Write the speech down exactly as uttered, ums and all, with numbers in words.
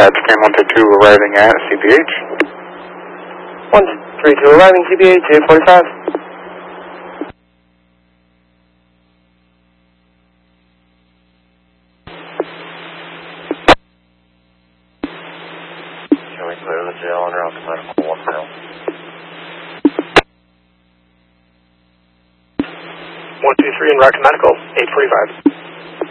That's Cam one two two arriving at C P H. one three two arriving C P H, eight forty-five. Can we clear the jail en route to medical one mile? one two three en route to medical, eight forty-five.